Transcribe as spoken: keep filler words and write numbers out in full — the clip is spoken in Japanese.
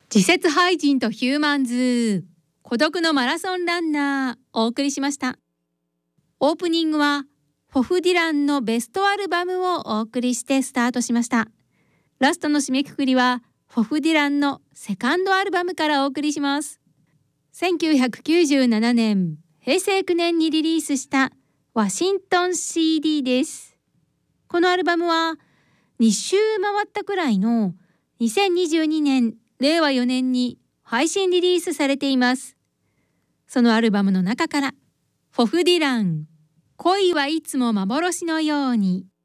自説俳人とヒューマンズー孤独のマラソンランナーお送りしました。オープニングはフォフ・ディランのベストアルバムをお送りしてスタートしました。ラストの締めくくりはフォフ・ディランのセカンドアルバムからお送りします。せんきゅうひゃくきゅうじゅうななねんへいせいきゅうねんにリリースしたワシントン シーディー です。このアルバムはに周回ったくらいのにせんにじゅうにねんれいわよねんに配信リリースされています。そのアルバムの中からフォフ・ディラン、恋はいつも幻のように。